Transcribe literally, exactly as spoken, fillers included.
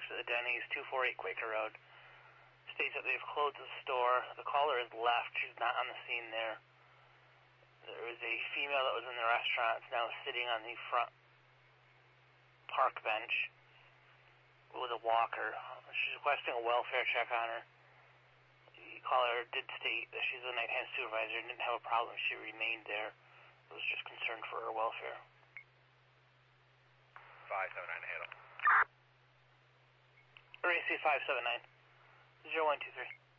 suspects at the Denny's, two forty-eight Quaker Road. States that they've closed the store. The caller has left. She's not on the scene there. There was a female that was in the restaurant. It's now sitting on the front park bench with a walker. She's requesting a welfare check on her. The caller did state that she's a night hand supervisor and didn't have a problem. She remained there. I was just concerned for her welfare. five seven nine, handle. R A C five seven nine, zero one two three.